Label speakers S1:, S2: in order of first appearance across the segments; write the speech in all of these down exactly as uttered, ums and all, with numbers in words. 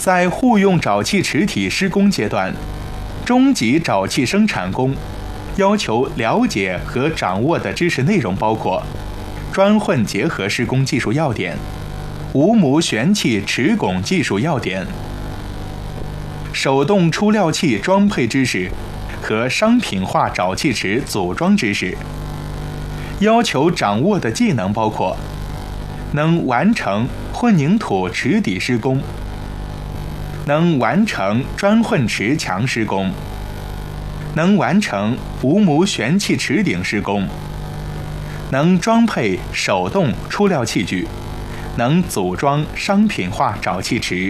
S1: 在户用沼气池体施工阶段，中级沼气生产工要求了解和掌握的知识内容包括专混结合施工技术要点、无膜旋气池拱技术要点、手动出料器装配知识和商品化沼气池组装知识。要求掌握的技能包括能完成混凝土池底施工，能完成专混池墙施工，能完成无膜旋气池顶施工，能装配手动出料器具，能组装商品化沼气池。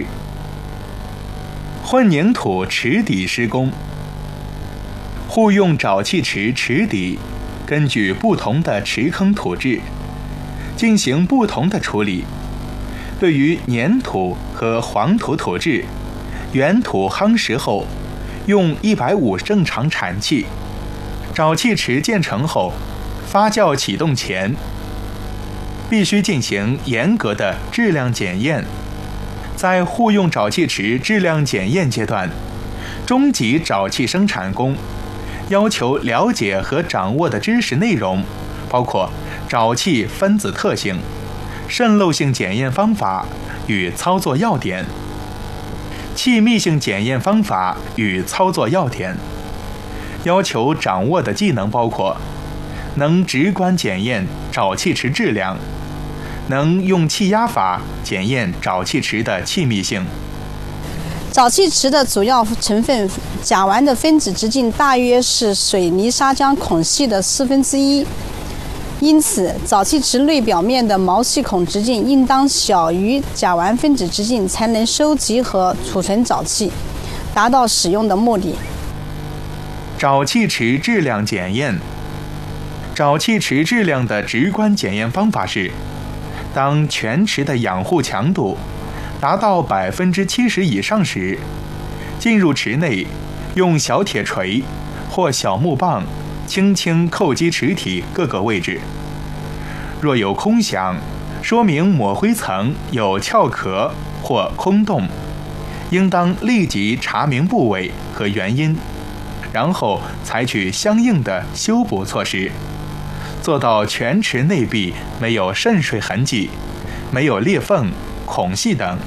S1: 混凝土池底施工，户用沼气池池底根据不同的池坑土质进行不同的处理。对于粘土和黄土土质，原土夯实后，用一百五正常铲器。沼气池建成后，发酵启动前，必须进行严格的质量检验。在户用沼气池质量检验阶段，中级沼气生产工要求了解和掌握的知识内容包括沼气分子特性、渗漏性检验方法与操作要点、气密性检验方法与操作要点。要求掌握的技能包括能直观检验沼气池质量，能用气压法检验沼气池的气密性。
S2: 沼气池的主要成分甲烷的分子直径大约是水泥砂浆孔隙的四分之一，因此沼气池内表面的毛细孔直径应当小于甲烷分子直径，才能收集和储存沼气，达到使用的目的。
S1: 沼气池质量检验。沼气池质量的直观检验方法是，当全池的养护强度达到百分之七十以上时，进入池内，用小铁锤或小木棒轻轻叩击池体各个位置。若有空响，说明抹灰层有壳壳或空洞，应当立即查明部位和原因，然后采取相应的修补措施，做到全池内壁没有渗水痕迹，没有裂缝、孔隙等。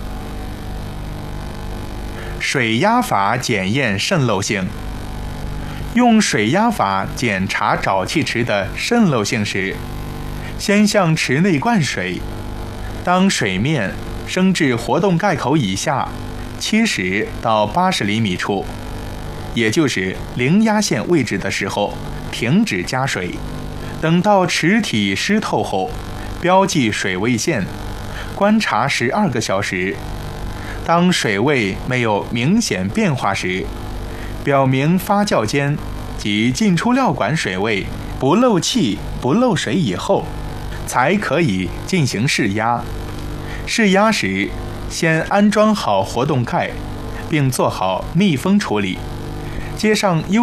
S1: 水压法检验渗漏性。用水压法检查沼气池的渗漏性时，先向池内灌水，当水面升至活动盖口以下七十到八十厘米处，也就是零压线位置的时候，停止加水。等到池体湿透后，标记水位线，观察十二个小时。当水位没有明显变化时，表明发酵间及进出料管水位不漏气不漏水以后，才可以进行试压。试压时，先安装好活动盖，并做好密封处理，接上优